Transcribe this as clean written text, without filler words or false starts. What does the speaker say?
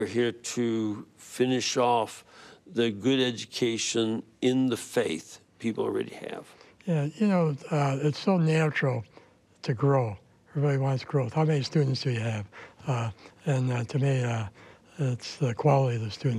We're here to finish off the good education in the faith people already have. Yeah, you know, it's so natural to grow. Everybody wants growth. How many students do you have? To me, it's the quality of the students.